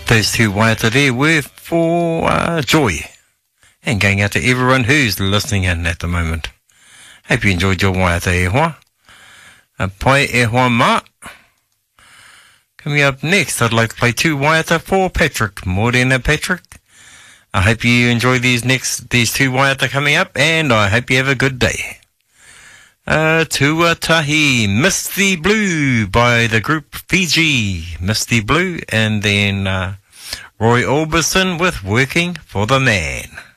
Those two waiata there were for Joy. And going out to everyone who's listening in at the moment. Hope you enjoyed your waiata e hoa. Pai e hoa ma. Coming up next, I'd like to play two waiata for Patrick. Morena Patrick. I hope you enjoy these two waiata coming up, and I hope you have a good day. Tuatahi, Misty Blue by the group Fiji. Misty Blue, and then Roy Orbison with Working for the Man.